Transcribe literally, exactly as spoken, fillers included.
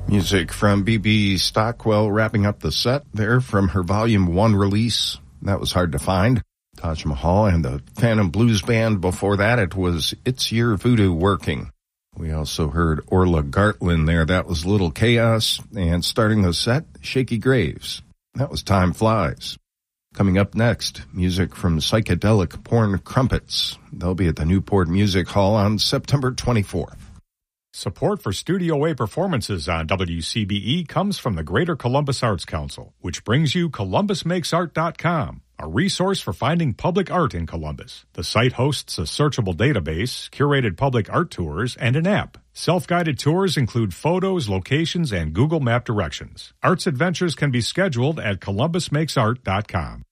Music from B B Stockwell wrapping up the set there from her Volume one release. That was hard to find. Taj Mahal and the Phantom Blues Band. Before that, it was It's Your Voodoo Working. We also heard Orla Gartland there. That was Little Chaos. And starting the set, Shaky Graves. That was Time Flies. Coming up next, music from Psychedelic Porn Crumpets. They'll be at the Newport Music Hall on September twenty-fourth. Support for Studio A performances on W C B E comes from the Greater Columbus Arts Council, which brings you Columbus Makes Art dot com, a resource for finding public art in Columbus. The site hosts a searchable database, curated public art tours, and an app. Self-guided tours include photos, locations, and Google Map directions. Arts adventures can be scheduled at Columbus Makes Art dot com.